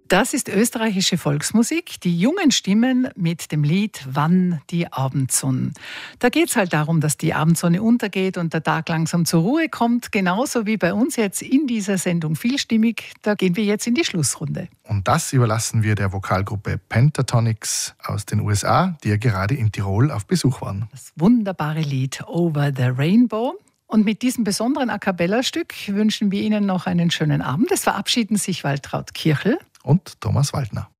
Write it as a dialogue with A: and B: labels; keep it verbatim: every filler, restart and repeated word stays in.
A: Das ist österreichische Volksmusik, die jungen Stimmen mit dem Lied »Wann die Abendsonn«. Da geht es halt darum, dass die Abendsonne untergeht und der Tag langsam zur Ruhe kommt, genauso wie bei uns jetzt in dieser Sendung Vielstimmig. Da gehen wir jetzt in die Schlussrunde.
B: Und das überlassen wir der Vokalgruppe Pentatonix aus den U S A, die ja gerade in Tirol auf Besuch waren.
A: Das wunderbare Lied »Over the Rainbow«. Und mit diesem besonderen A-Cappella-Stück wünschen wir Ihnen noch einen schönen Abend. Es verabschieden sich Waltraud Kirchel
B: und Thomas Waldner.